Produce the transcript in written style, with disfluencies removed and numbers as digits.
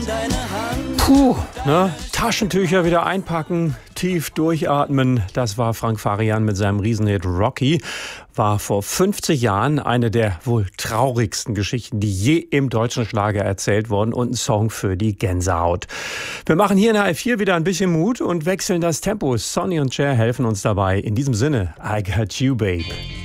Puh, ne? Taschentücher wieder einpacken, tief durchatmen. Das war Frank Farian mit seinem Riesenhit Rocky. War vor 50 Jahren eine der wohl traurigsten Geschichten, die je im deutschen Schlager erzählt wurden und ein Song für die Gänsehaut. Wir machen hier in der H4 wieder ein bisschen Mut und wechseln das Tempo. Sonny und Cher helfen uns dabei. In diesem Sinne, I got you, babe.